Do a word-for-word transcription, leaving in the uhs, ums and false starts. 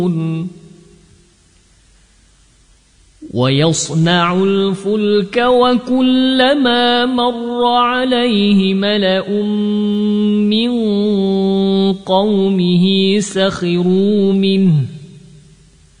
ويصنع الفلك وكلما مر عليه ملأ من قومه سخروا منه